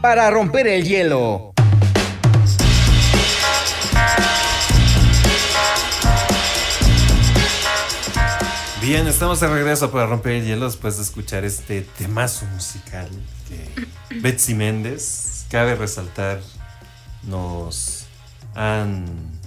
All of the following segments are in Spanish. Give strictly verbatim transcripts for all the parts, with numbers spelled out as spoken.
para romper el hielo. Bien, estamos de regreso para romper el hielo después de escuchar este temazo musical de Betsy Méndez. Cabe resaltar, nos han,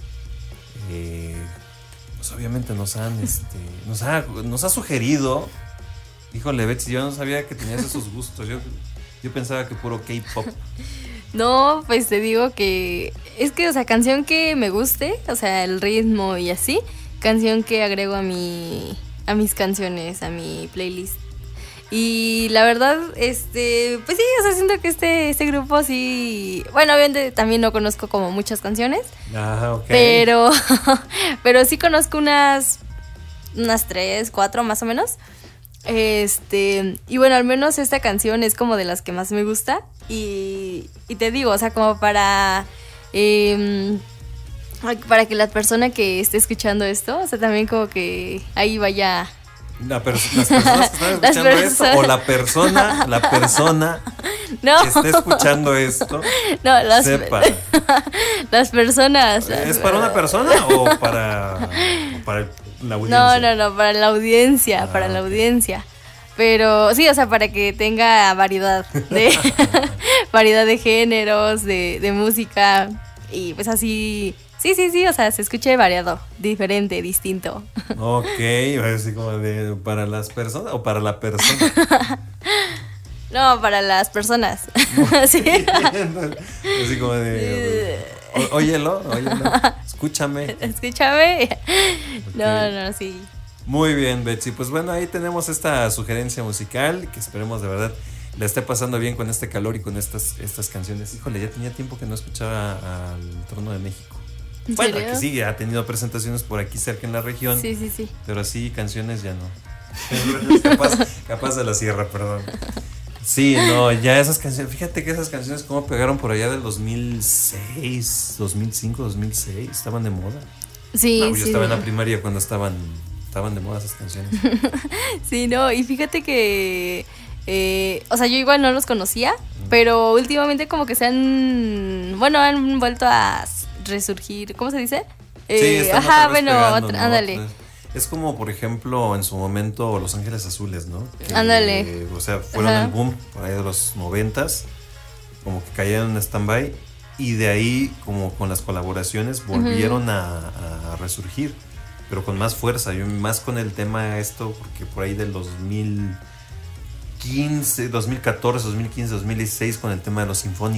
eh, pues obviamente nos han, este, nos ha, nos ha sugerido. Híjole, Betsy, yo no sabía que tenías esos gustos. Yo, yo pensaba que puro K-pop. No, pues te digo que es que, o sea, canción que me guste, o sea, el ritmo y así, canción que agrego a mi a mis canciones, a mi playlist. Y la verdad, este, pues sí, o sea, siento que este, este grupo sí, bueno, obviamente también no conozco como muchas canciones. Ah, ok. Pero, pero sí conozco unas, unas tres, cuatro más o menos. Este, y bueno, al menos esta canción es como de las que más me gusta. Y, y te digo, o sea, como para... Eh, para que la persona que esté escuchando esto, o sea, también como que ahí vaya... La pers- las personas que están escuchando esto, o la persona, la persona no. que está escuchando esto, no, las, sepa. Las personas. ¿Es para una persona o para, o para la audiencia? No, no, no, para la audiencia, ah, para la okay. audiencia. Pero sí, o sea, para que tenga variedad de variedad de géneros, de, de música, y pues así... Sí, sí, sí, o sea, se escuche variado, diferente, distinto. Ok, así como de para las personas o para la persona. No, para las personas. Sí. Así como de ó, óyelo, óyelo, escúchame. Escúchame. Okay. No, no, sí. Muy bien, Betsy. Pues bueno, ahí tenemos esta sugerencia musical que esperemos de verdad la esté pasando bien con este calor y con estas, estas canciones. Híjole, ya tenía tiempo que no escuchaba al Trono de México. Bueno, que sí, ha tenido presentaciones por aquí cerca en la región. Sí, sí, sí. Pero así canciones ya no. capaz, capaz de la sierra, perdón. Sí, no, ya esas canciones. Fíjate que esas canciones como pegaron por allá del dos mil seis, dos mil cinco, dos mil seis. Estaban de moda. Sí, no, yo sí. Yo estaba en la primaria cuando estaban, estaban de moda esas canciones. Sí, no, y fíjate que... Eh, o sea, yo igual no los conocía, mm. pero últimamente como que se han... Bueno, han vuelto a... resurgir, ¿cómo se dice? Eh, sí, ajá, bueno, pegando, otra, ¿no? ándale. Es como, por ejemplo, en su momento Los Ángeles Azules, ¿no? Que, ándale. Eh, o sea, fueron ajá. el boom por ahí de los noventas, como que cayeron en stand-by y de ahí, como con las colaboraciones, volvieron uh-huh. a, a resurgir, pero con más fuerza, y más con el tema esto, porque por ahí del dos mil quince, dos mil catorce, dos mil quince, dos mil dieciséis, con el tema de los sinfónicos.